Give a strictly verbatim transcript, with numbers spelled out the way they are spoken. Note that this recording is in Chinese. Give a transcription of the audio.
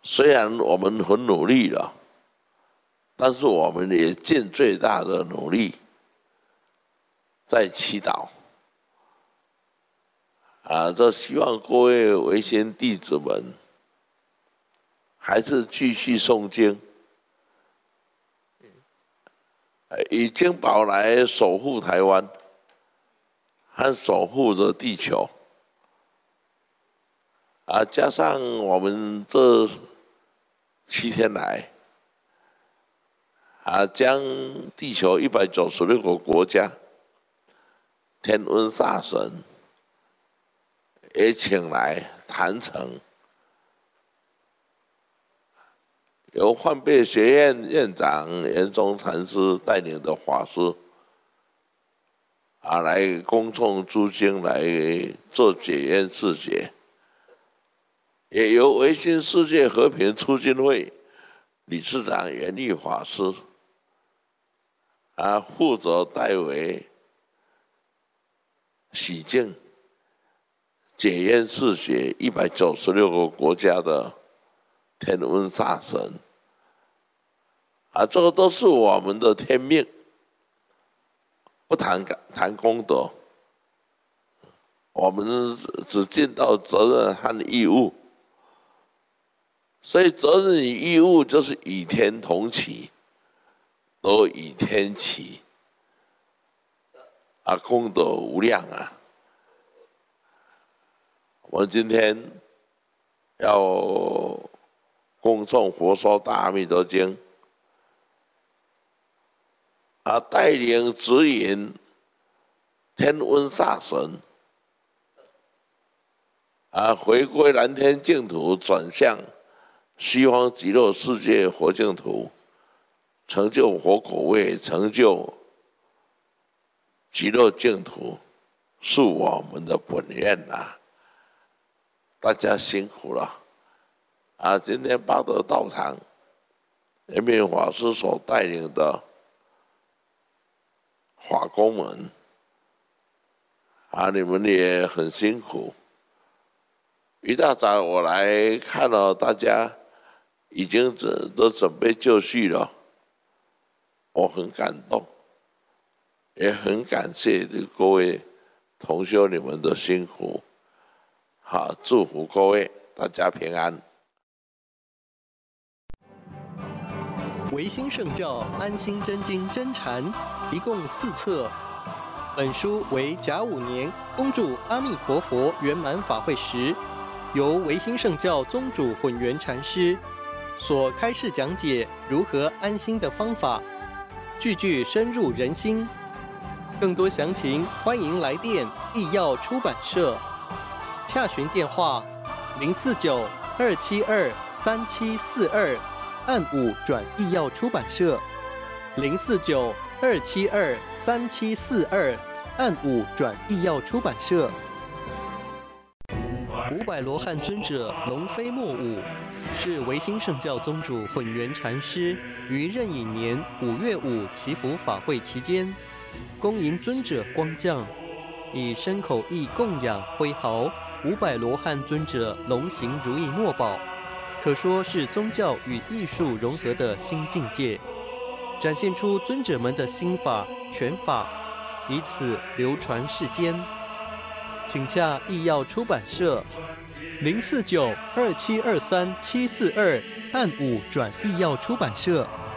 虽然我们很努力了，但是我们也尽最大的努力在祈祷。啊，这希望各位维新弟子们还是继续诵经，以经宝来守护台湾和守护着地球。啊，加上我们这七天来，啊，将地球一百九十六个国家天文煞神也请来坛城，由幻贝学院院长严嵩禅师带领的法师啊，来恭送诸经，来做解冤释结，也由维新世界和平促进会理事长严立法师啊，负责代为洗净、解冤释结一百九十六个国家的天文煞神啊，这个都是我们的天命，不谈谈功德，我们只尽到责任和义务。所以责任与义务就是与天同起，都与天齐啊，功德无量啊！我们今天要恭诵《佛说大阿弥陀经》，啊，带领指引天文煞神啊，回归蓝天净土，转向西方极乐世界佛净土，成就佛果位，成就极乐净土，是我们的本愿呐、啊！大家辛苦了啊！今天八德道场延平法师所带领的法工们啊，你们也很辛苦。一大早我来看了大家已经都准备就绪了，我很感动，也很感谢各位同修你们的辛苦。好，祝福各位大家平安。 维新圣教安心真经真禅一共四册，本书为甲午年恭祝阿弥陀佛圆满法会时，由维新圣教宗主混元禅师所开示讲解如何安心的方法，句句深入人心。更多详情，欢迎来电义耀出版社，洽询电话零四九二七二三七四二，按五转义耀出版社零四九二七二三七四二，按五转义耀出版社。五百罗汉尊者龙飞莫舞，是维新圣教宗主混元禅师于壬寅年五月五祈福法会期间，恭迎尊者光降，以身口意供养挥毫五百罗汉尊者龙行如意墨宝，可说是宗教与艺术融合的新境界，展现出尊者们的心法拳法，以此流传世间。请洽义耀出版社零四九二七二三七四二，按五转义耀出版社。